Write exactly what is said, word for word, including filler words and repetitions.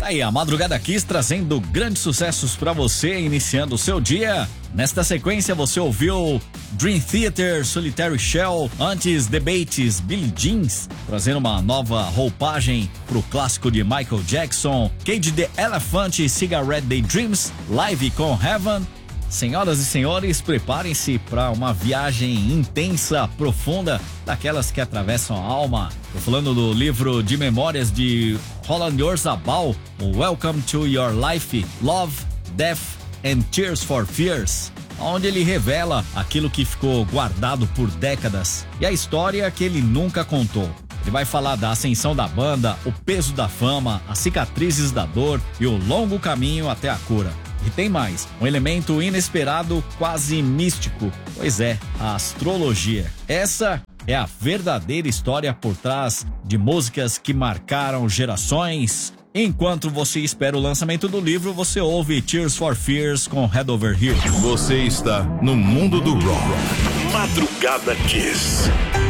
Aí, a Madrugada Kiss trazendo grandes sucessos pra você, iniciando o seu dia. Nesta sequência você ouviu Dream Theater, Solitary Shell, antes Debates, Billie Jeans, trazendo uma nova roupagem pro clássico de Michael Jackson, Cage the Elephant, Cigarette Daydreams, live com Heaven. Senhoras e senhores, preparem-se para uma viagem intensa, profunda, daquelas que atravessam a alma. Tô falando do livro de memórias de Roland Orzabal, Welcome to Your Life, Love, Death and Tears for Fears, onde ele revela aquilo que ficou guardado por décadas e a história que ele nunca contou. Ele vai falar da ascensão da banda, o peso da fama, as cicatrizes da dor e o longo caminho até a cura. E tem mais, um elemento inesperado, quase místico, pois é, a astrologia. Essa é a verdadeira história por trás de músicas que marcaram gerações. Enquanto você espera o lançamento do livro, você ouve Tears for Fears com Head Over Heels. Você está no mundo do rock. Madrugada Kiss.